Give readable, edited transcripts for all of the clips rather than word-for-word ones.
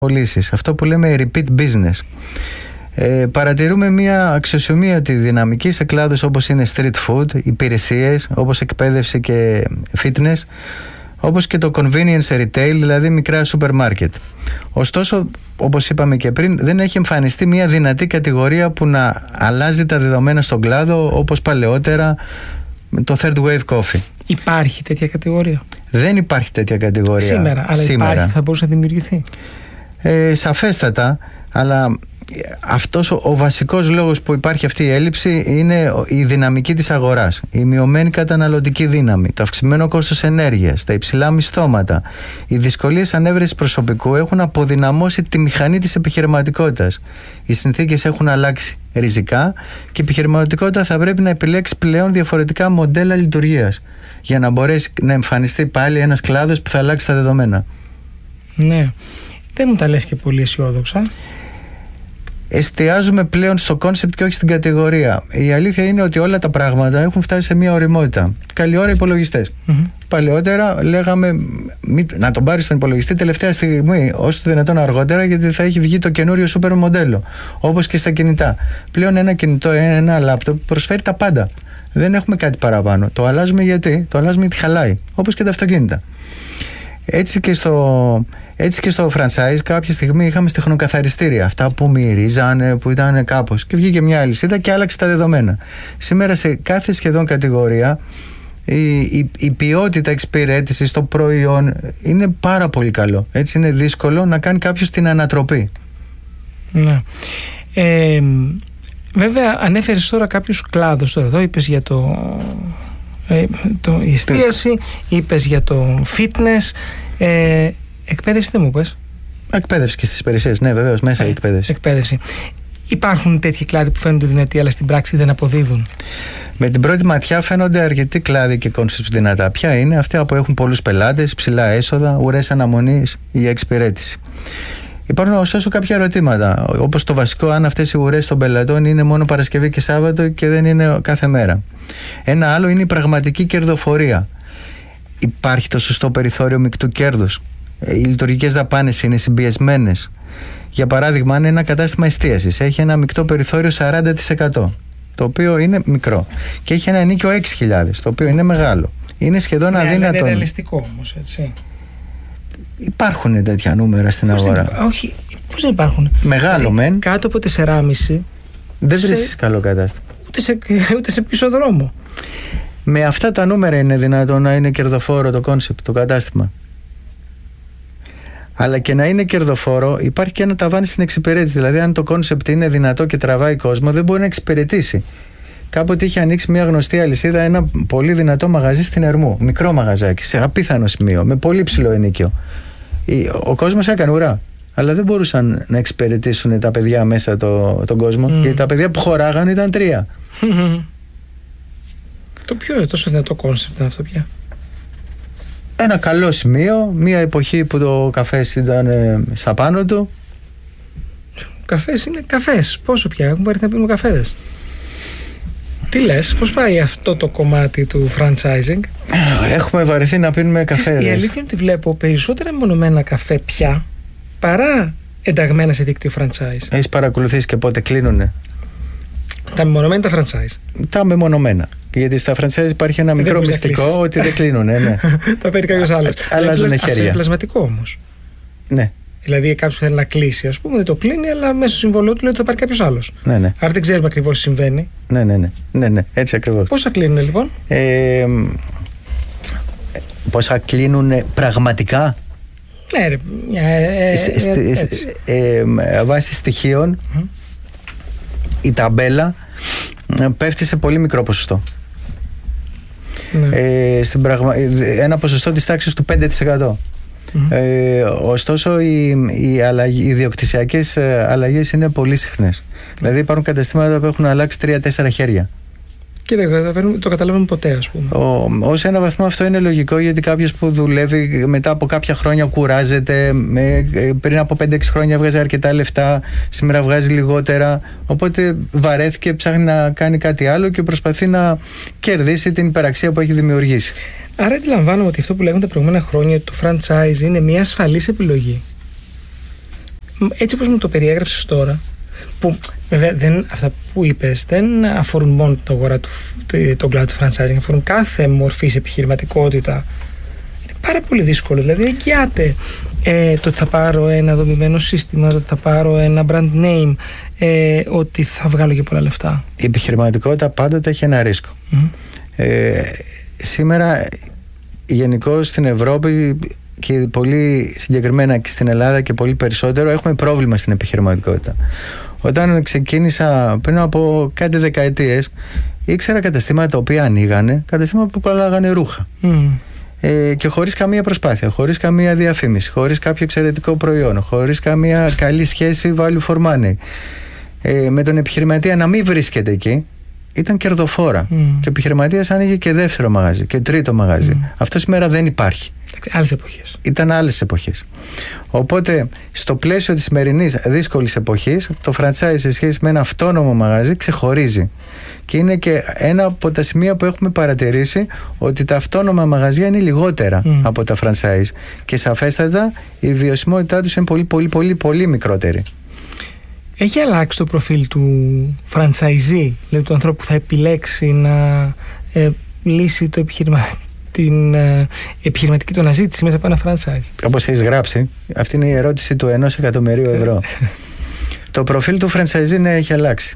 πωλήσεις, αυτό που λέμε repeat business. Παρατηρούμε μια αξιοσημείωτη δυναμική σε κλάδους όπως είναι street food, υπηρεσίες όπως εκπαίδευση και fitness, όπως και το convenience retail, δηλαδή μικρά σούπερ μάρκετ. Ωστόσο, όπως είπαμε και πριν, δεν έχει εμφανιστεί μια δυνατή κατηγορία που να αλλάζει τα δεδομένα στον κλάδο, όπως παλαιότερα το third wave coffee. Υπάρχει τέτοια κατηγορία? Δεν υπάρχει τέτοια κατηγορία σήμερα, αλλά υπάρχει, θα μπορούσε να δημιουργηθεί. Σαφέστατα, αλλά αυτός ο βασικός λόγος που υπάρχει αυτή η έλλειψη είναι η δυναμική της αγοράς, η μειωμένη καταναλωτική δύναμη, το αυξημένο κόστος ενέργειας, τα υψηλά μισθώματα. Οι δυσκολίες ανέβρεσης προσωπικού έχουν αποδυναμώσει τη μηχανή της επιχειρηματικότητας. Οι συνθήκες έχουν αλλάξει ριζικά και η επιχειρηματικότητα θα πρέπει να επιλέξει πλέον διαφορετικά μοντέλα λειτουργίας για να μπορέσει να εμφανιστεί πάλι ένας κλάδος που θα αλλάξει τα δεδομένα. Ναι, δεν μου τα λες και πολύ αισιόδοξα. Εστιάζουμε πλέον στο κόνσεπτ και όχι στην κατηγορία. Η αλήθεια είναι ότι όλα τα πράγματα έχουν φτάσει σε μια ωριμότητα. Καλή ώρα υπολογιστές. Παλαιότερα λέγαμε να τον πάρεις τον υπολογιστή τελευταία στιγμή, όσο το δυνατόν αργότερα, γιατί θα έχει βγει το καινούριο σούπερ μοντέλο. Όπως και στα κινητά. Πλέον ένα κινητό, ένα λάπτοπ προσφέρει τα πάντα. Δεν έχουμε κάτι παραπάνω. Το αλλάζουμε γιατί? Το αλλάζουμε γιατί χαλάει. Όπως και τα αυτοκίνητα. Έτσι και στο franchise κάποια στιγμή είχαμε στιχνοκαθαριστήρια, αυτά που μυρίζανε, που ήταν κάπως, και βγήκε μια αλυσίδα και άλλαξε τα δεδομένα. Σήμερα σε κάθε σχεδόν κατηγορία η ποιότητα εξυπηρέτησης στο προϊόν είναι πάρα πολύ καλό. Έτσι είναι δύσκολο να κάνει κάποιος την ανατροπή. Ναι. Βέβαια ανέφερες τώρα κάποιους κλάδους. Εδώ είπες για η εστίαση, είπες για το fitness, εκπαίδευση δεν μου πες? Εκπαίδευση και στις υπηρεσίες, ναι, βεβαίως, μέσα η εκπαίδευση. Υπάρχουν τέτοιοι κλάδοι που φαίνονται δυνατοί αλλά στην πράξη δεν αποδίδουν? Με την πρώτη ματιά φαίνονται αρκετοί κλάδοι και concepts δυνατά. Ποια είναι? Αυτά που έχουν πολλούς πελάτες, ψηλά έσοδα, ουρές αναμονής για εξυπηρέτηση. Υπάρχουν ωστόσο κάποια ερωτήματα, όπως το βασικό, αν αυτές οι ουρές των πελατών είναι μόνο Παρασκευή και Σάββατο και δεν είναι κάθε μέρα. Ένα άλλο είναι η πραγματική κερδοφορία. Υπάρχει το σωστό περιθώριο μεικτού κέρδους? Οι λειτουργικές δαπάνες είναι συμπιεσμένες? Για παράδειγμα, αν ένα κατάστημα εστίασης έχει ένα μεικτό περιθώριο 40%, το οποίο είναι μικρό, και έχει ένα ενοίκιο 6.000, το οποίο είναι μεγάλο, είναι σχεδόν αδύνατο. Είναι ρεαλιστικό όμως, έτσι? Υπάρχουν τέτοια νούμερα στην αγορά. Όχι, πώς δεν υπάρχουν? Μεγάλο μεν. Κάτω από 4,5 δεν βρίσκεις καλό κατάστημα. Ούτε σε πίσω δρόμο. Με αυτά τα νούμερα είναι δυνατόν να είναι κερδοφόρο το concept, το κατάστημα? Αλλά και να είναι κερδοφόρο υπάρχει και ένα ταβάνι στην εξυπηρέτηση. Δηλαδή, αν το concept είναι δυνατό και τραβάει κόσμο, δεν μπορεί να εξυπηρετήσει. Κάποτε είχε ανοίξει μια γνωστή αλυσίδα ένα πολύ δυνατό μαγαζί στην Ερμού. Μικρό μαγαζάκι, σε απίθανο σημείο, με πολύ ψηλό ενοίκιο. Ο κόσμος έκανε ουρά. Αλλά δεν μπορούσαν να εξυπηρετήσουν τα παιδιά μέσα τον κόσμο. Γιατί τα παιδιά που χωράγανε ήταν 3. Το πιο τόσο δυνατό κόνσεπτ είναι αυτό πια. Ένα καλό σημείο, μια εποχή που το καφές ήταν στα πάνω του. Καφές είναι καφές. Πόσο πια έχουν πάρει να πίνουμε καφέδες? Τι λες, πώς πάει αυτό το κομμάτι του franchising? Έχουμε βαρεθεί να πίνουμε καφέδες. Η αλήθεια είναι ότι βλέπω περισσότερα μεμονωμένα καφέ πια παρά ενταγμένα σε δίκτυο franchise. Έχεις παρακολουθήσει και πότε κλείνουνε? Τα μεμονωμένα τα franchise. Τα μεμονωμένα. Γιατί στα franchise υπάρχει ένα μικρό μυστικό ότι δεν κλείνουνε. Ναι. Τα παίρνει κάποιος άλλος. Αλλάζουν χέρια. Αυτό είναι πλασματικό όμως. Ναι. Δηλαδή κάποιος θέλει να κλείσει, ας πούμε, δεν το κλείνει, αλλά μέσω του συμβολίου του λέει ότι θα πάρει κάποιος άλλος. Ναι, ναι. Άρα δεν ξέρουμε ακριβώς τι συμβαίνει. Ναι, έτσι ακριβώς. Πόσα κλείνουν λοιπόν? Πόσα κλείνουν πραγματικά? Ναι, ρε. Βάσει στοιχείων η ταμπέλα πέφτει σε πολύ μικρό ποσοστό. Ναι. Ένα ποσοστό της τάξης του 5%. Ωστόσο οι διοκτησιακές αλλαγές είναι πολύ συχνές. Δηλαδή υπάρχουν καταστήματα που έχουν αλλάξει 3-4 χέρια και δεν το καταλαβαίνουμε ποτέ, ας πούμε. Ως ένα βαθμό αυτό είναι λογικό, γιατί κάποιος που δουλεύει μετά από κάποια χρόνια κουράζεται. Πριν από 5-6 χρόνια βγάζει αρκετά λεφτά, σήμερα βγάζει λιγότερα, οπότε βαρέθηκε, ψάχνει να κάνει κάτι άλλο και προσπαθεί να κερδίσει την υπεραξία που έχει δημιουργήσει. Άρα αντιλαμβάνομαι ότι αυτό που λέγαμε τα προηγούμενα χρόνια του franchise είναι μια ασφαλής επιλογή. έτσι όπως μου το περιέγραψες τώρα, που βέβαια αυτά που είπες δεν αφορούν μόνο το αγορά τον κλάδο του franchising, αφορούν κάθε μορφής επιχειρηματικότητα. Είναι πάρα πολύ δύσκολο, δηλαδή εγγυάται το ότι θα πάρω ένα δομημένο σύστημα, το ότι θα πάρω ένα brand name, ότι θα βγάλω και πολλά λεφτά. Η επιχειρηματικότητα πάντοτε έχει ένα ρίσκο. Σήμερα γενικώς στην Ευρώπη και πολύ συγκεκριμένα και στην Ελλάδα και πολύ περισσότερο έχουμε πρόβλημα στην επιχειρηματικότητα. Όταν ξεκίνησα πριν από κάτι δεκαετίες, ήξερα καταστήματα τα οποία ανοίγανε, καταστήματα που πουλάγανε ρούχα. Και χωρίς καμία προσπάθεια, χωρίς καμία διαφήμιση, χωρίς κάποιο εξαιρετικό προϊόν, χωρίς καμία καλή σχέση value for money. Με τον επιχειρηματία να μην βρίσκεται εκεί, ήταν κερδοφόρα. Και ο επιχειρηματίας άνοιγε και δεύτερο μαγαζί και τρίτο μαγαζί. Αυτό σήμερα δεν υπάρχει. Άλλες εποχές. Ήταν άλλες εποχές. Οπότε, στο πλαίσιο της σημερινής δύσκολης εποχής, το franchise σε σχέση με ένα αυτόνομο μαγαζί ξεχωρίζει. Και είναι και ένα από τα σημεία που έχουμε παρατηρήσει ότι τα αυτόνομα μαγαζιά είναι λιγότερα από τα franchise. Και σαφέστατα η βιωσιμότητά τους είναι πολύ πολύ μικρότερη. Έχει αλλάξει το προφίλ του franchisee, δηλαδή του ανθρώπου που θα επιλέξει να λύσει την επιχειρηματική του αναζήτηση μέσα από ένα franchise? Όπως έχεις γράψει, αυτή είναι η ερώτηση του 1 εκατομμυρίου ευρώ. Το προφίλ του franchisee έχει αλλάξει.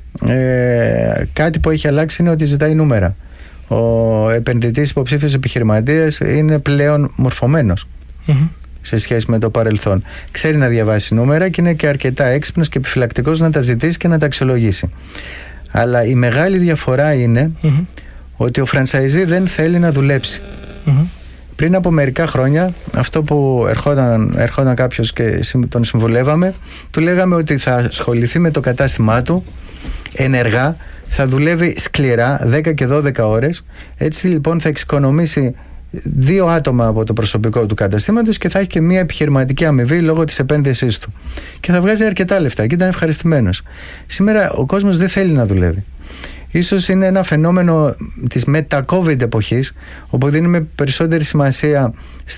Κάτι που έχει αλλάξει είναι ότι ζητάει νούμερα. Ο επενδυτής υποψήφιος επιχειρηματίας είναι πλέον μορφωμένος σε σχέση με το παρελθόν. Ξέρει να διαβάσει νούμερα και είναι και αρκετά έξυπνος και επιφυλακτικός να τα ζητήσει και να τα αξιολογήσει. Αλλά η μεγάλη διαφορά είναι ότι ο franchisee δεν θέλει να δουλέψει. Πριν από μερικά χρόνια, αυτό που ερχόταν κάποιος και τον συμβουλεύαμε, του λέγαμε ότι θα ασχοληθεί με το κατάστημά του ενεργά, θα δουλεύει σκληρά 10 και 12 ώρες. Έτσι λοιπόν θα εξοικονομήσει 2 άτομα από το προσωπικό του καταστήματος και θα έχει και μια επιχειρηματική αμοιβή λόγω της επένδυσής του. Και θα βγάζει αρκετά λεφτά και ήταν ευχαριστημένος. Σήμερα ο κόσμος δεν θέλει να δουλεύει. Ίσως είναι ένα φαινόμενο της μετα-COVID εποχής, όπου δίνουμε περισσότερη σημασία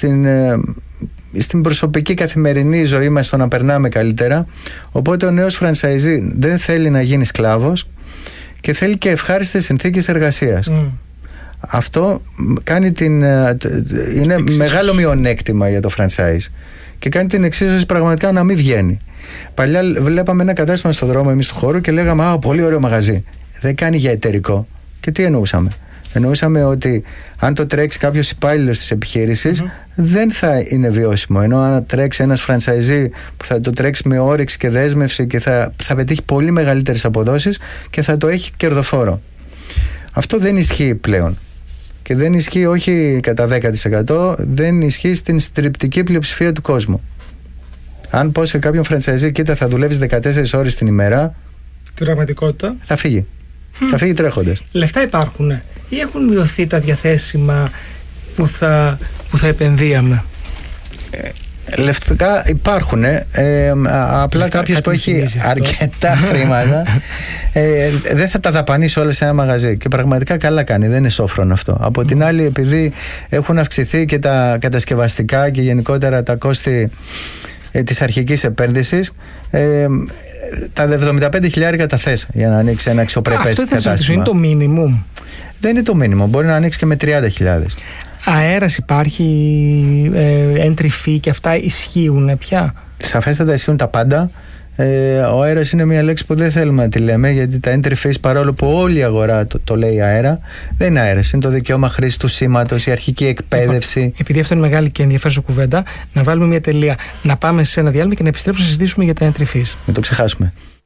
στην προσωπική καθημερινή ζωή μας, στο να περνάμε καλύτερα. Οπότε ο νέος franchisee δεν θέλει να γίνει σκλάβος και θέλει και ευχάριστες συνθήκες εργασίας. Αυτό κάνει είναι μεγάλο μειονέκτημα για το franchise και κάνει την εξίσωση πραγματικά να μην βγαίνει. Παλιά βλέπαμε ένα κατάστημα στο δρόμο εμείς του χώρου και λέγαμε πολύ ωραίο μαγαζί. Δεν κάνει για εταιρικό. Και τι εννοούσαμε? Εννοούσαμε ότι αν το τρέξει κάποιος υπάλληλος της επιχείρησης δεν θα είναι βιώσιμο. Ενώ αν τρέξει ένας franchisee που θα το τρέξει με όρεξη και δέσμευση και θα πετύχει πολύ μεγαλύτερες αποδόσεις και θα το έχει κερδοφόρο. Αυτό δεν ισχύει πλέον. Και δεν ισχύει όχι κατά 10%, δεν ισχύει στην στριπτική πλειοψηφία του κόσμου. Αν πω σε κάποιον franchisee, κοίτα, θα δουλεύεις 14 ώρες την ημέρα, την πραγματικότητα θα φύγει. Θα φύγει τρέχοντας. Λεφτά υπάρχουν ή έχουν μειωθεί τα διαθέσιμα που θα επενδύαμε? Λεφτά υπάρχουν. Απλά κάποιος που έχει αρκετά χρήματα δεν θα τα δαπανίσει όλα σε ένα μαγαζί. Και πραγματικά καλά κάνει. Δεν είναι σόφρον αυτό. Από την άλλη, επειδή έχουν αυξηθεί και τα κατασκευαστικά και γενικότερα τα κόστη της αρχικής επένδυσης, τα 75.000 τα θες για να ανοίξει ένα αξιοπρεπές κατάστημα. Αυτό είναι το μίνιμουμ? Δεν είναι το μίνιμουμ. Μπορεί να ανοίξει και με 30.000. Αέρας υπάρχει, entry fee και αυτά ισχύουν πια? Σαφέστατα ισχύουν τα πάντα. Ο αέρας είναι μια λέξη που δεν θέλουμε να τη λέμε, γιατί τα entry fees, παρόλο που όλη η αγορά το λέει αέρα, δεν είναι αέρας. Είναι το δικαίωμα χρήσης του σήματος, η αρχική εκπαίδευση. Επειδή αυτό είναι μεγάλη και ενδιαφέρουσα κουβέντα, να βάλουμε μια τελεία, να πάμε σε ένα διάλειμμα και να επιστρέψουμε να συζητήσουμε για τα entry fees. Μην το ξεχάσουμε.